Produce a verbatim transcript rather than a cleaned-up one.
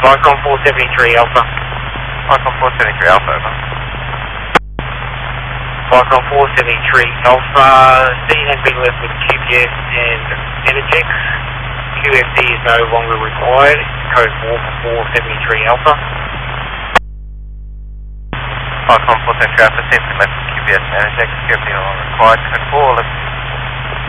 Flycom four seventy-three Alpha. Flycom four seventy-three Alpha, over. Flycom four seventy-three Alpha, scene has been left with Q P S and Energex. Q F D is no longer required. Code four for four seventy-three Alpha. Flycom four seventy-three Alpha, scene has been left with Q P S and Energex. Q F D no longer required. Code four,